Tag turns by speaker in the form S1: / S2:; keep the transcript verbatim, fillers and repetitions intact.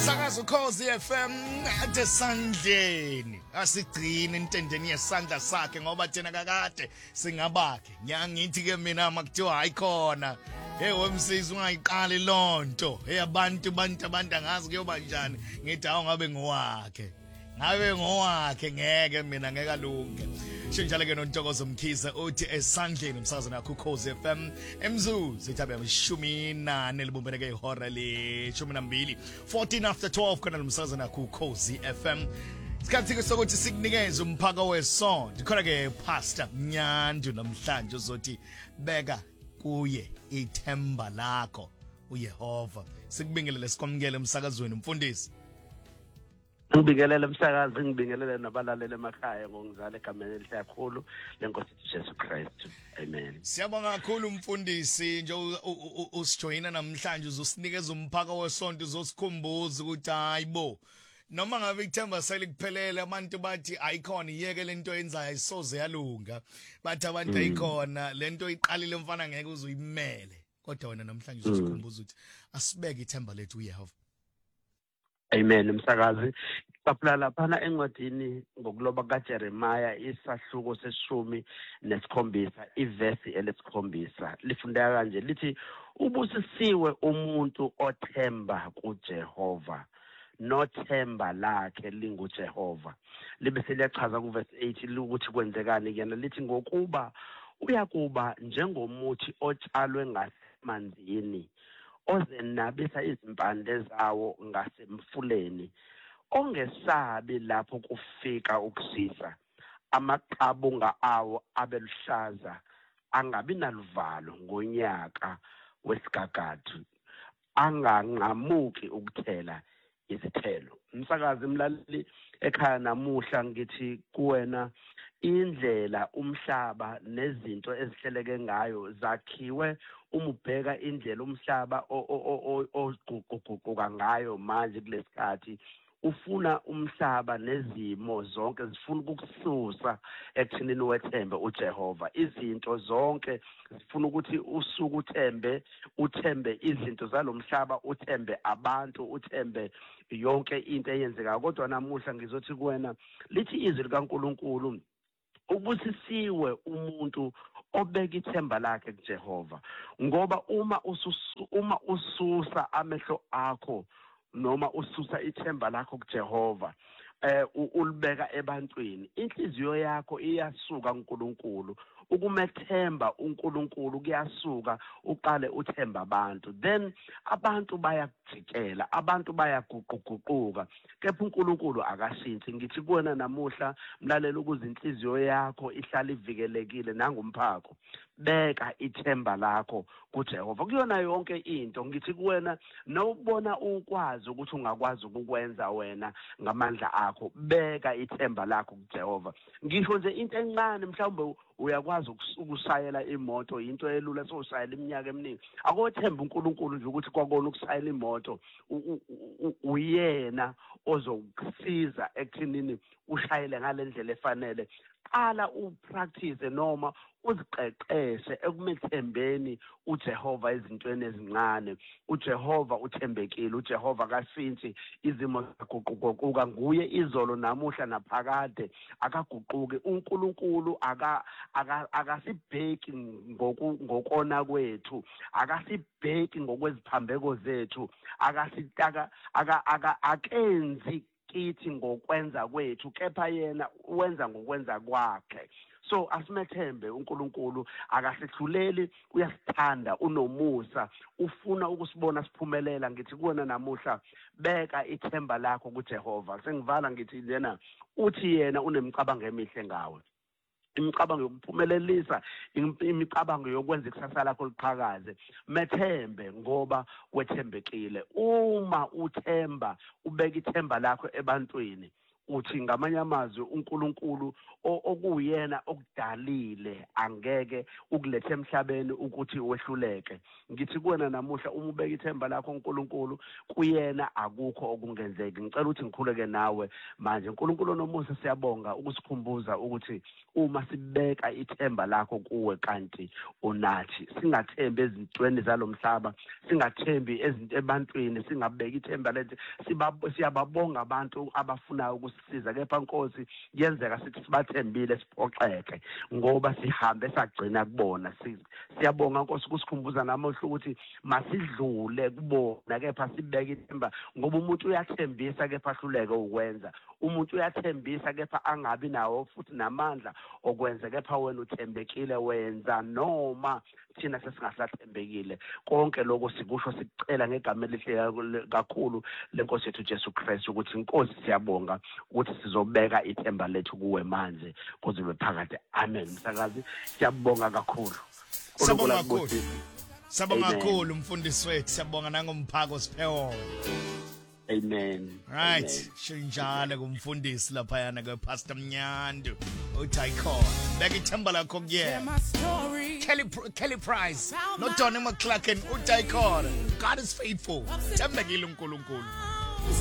S1: Umsakazo Ukhozi F M ade sandleni asigcina intendeni yesandla sakhe ngoba thina kakade singabakhe nyangithi ke mina makuthiwa hayikhona hey wemsisi ungayiqali lonto hey abantu bantu abantu angazi kuyoba njani ngithi awungabe ngowakhe ngabe ngowakhe ngeke mina ngeke alunge shinjalo ke noNtokozo Mkhize uthi esandleni umsakazo nakho Ukhozi F M emzuzu ithabe yishumi nane libumbene ke ihora le shumi nambili fourteen after twelve kana umsakazo nakho Ukhozi F M isikhathi ke sokuthi sikunikeze umphaka wesonto khona ke Pastor Mnyandu namhlanje uzothi beka kuye ithemba lakho uYehova sikubingelele sikomkele umsakazweni umfundisi
S2: Ngibingelele umsakazi ngibingelele nabalaleli emakhaya ngongizala egameni elihle kakhulu lenkosi Jesu Christ amen.
S1: Siyabonga kakhulu umfundisi nje usijoyina namhlanje uzosinikeza umphaka wesonto uzosikhumbuza ukuthi hayibo noma ngabe ithemba selikuphelele abantu bathi ayikhona iyeke lento yenzayo isoze yalunga bathi abantu ayikhona lento iqalile mfana ngeke uzuyimele kodwa wena namhlanje uzosikhumbuza ukuthi asibeke ithemba lethu uYehova.
S2: Amen umsakazi qaphela laphana encwadini ngokuloba kaJeremiah isahluko seshumi nesikhombisa ivesi elesikhombisa lifundeka kanje lithi ubusisiwe umuntu othemba kuJehova nothemba lakhe linguJehova libe seliyachaza kuverse eight ukuthi kwenzekani kuyena lithi ngokuba uyakuba njengomuthi otshalwe ngasemanzini ozenabisa izimpande zawo ngasemfuleni ongesabi lapho kufika ukusisa amaqabunga awo abeluhlaza angabi naluvalo ngonyaka wesigagadu anganqamuki ukuthela izithelo. Umsakazi mlaleli ekhaya namuhla ngithi kuwena indlela umhlaba nezinto ezihleleke ngayo zakhiwe umubheka indlela umhlaba oguquguquka ngayo manje kulesikhathi ufuna umhlaba nezimo zonke zifuna ukukususa ekuthinini wethembe uJehova izinto zonke zifuna ukuthi usuku uthembe uthembe izinto zalomhlaba uthembe abantu uthembe yonke into eyenzeka kodwa namuhla ngizothi kuwena lithi izwi likaNkuluNkulu ubusisiwe umuntu obeka ithemba lakhe kuJehova ngoba uma ususa uma ususa amehlo akho noma ususa ithemba lakho kuJehova eh ulibeka ebantwini inhliziyo yakho iyasuka kuNkulunkulu ukumethemba uNkulunkulu kuyasuka uqale uthemba abantu then abantu bayakujikela abantu bayaguquguquka kepha uNkulunkulu akashinthi ngithi kuwena namuhla mlaleli ukuze inhliziyo yakho ihlala ivikelekile nangumphako beka ithemba lakho kuJehova kuyona yonke into ngithi kuwena nowubona ukwazi ukuthi ungakwazi ukukwenza wena ngamandla akho beka ithemba lakho kuJehova ngisho nje into encane mhlawumbe uyakwazi ukusayela imoto into elula soshayela iminyaka eminingi akothemba uNkulunkulu nje ukuthi kwakona ukusayela imoto uyena ozokusiza ekuthinini ushayele ngalendlela efanele qala upractice noma uziqeqeshe ekumethembeni uJehova izintweni ezincane uJehova uthembekile uJehova kashinthi izimo zaguquguquka nguye izolo namuhla naphakade akaguquki uNkulunkulu aka akasibheki ngokona kwethu akasibheki ngokweziphambeko zethu akasitaka aka akenzi kithi ngokwenza kwethu kepha yena wenza ngokwenza kwakhe so asimethembe uNkulunkulu akasihluleli uyasithanda unomusa ufuna ukusibona siphumelela ngithi kuwena namuhla beka ithemba lakho kuJehova sengivala ngithi lena uthi yena unemicabango emihle ngawe imicabango yokuphumelelisa imicabango yokwenza ikusasa lakho liqhakaze methembe ngoba wethembekile uma uthemba ubeka ithemba lakho ebantwini uthi ngamanye amazwi uNkulunkulu okuyena okudalile angeke ukulethe emhlabeni ukuthi wehluleke. Ngithi kuwena namuhla uma ubeka ithemba lakho uNkulunkulu kuyena akukho okungenzeki. Ngicela ukuthi ngikhuleke nawe manje. uNkulunkulu nomusa siyabonga ukusikhumbuza ukuthi uma sibeka ithemba lakho kuwe kanti unathi, singathembi ezintweni zalomhlaba, singathembi ezinto ebantwini, singabeki ithemba lethu. Siyababonga abantu abafunayo ukusisiza, kepha Nkosi yenzeka sithi sibathembile siphoxeke ngoba sihambe sagcina kubona. Siyabonga Nkosi ukusikhumbuza namuhla ukuthi masidlule kubona kepha sibeke ithemba, ngoba umuntu uyathembisa kepha ahluleke ukwenza. Umuntu uyathembisa kepha angabi nawo futhi namandla okwenza, kepha wena uthembekile wenza noma thina sesingahlathembekile. Konke lokho sikusho sicela ngegama elihle kakhulu leNkosi yethu Jesu Kristu ukuthi Nkosi siyabonga ukuthi sizobeka ithemba lethu kuwe manje kuze bephakade. Amen. Msakazi siyabonga kakhulu.
S1: Sabonga kakhulu. Sabonga kakhulu mfundisi wethu, siyabonga nangomphako Siphewo.
S2: Amen.
S1: Right, shinjalo kumfundisi lapha yana ke Pastor Mnyandu uTaikon. Beka ithemba lakho kuyena. Kelly Kelly Price, no Donnie McClacken uTaikon. God is faithful. Thembekile uNkulunkulu.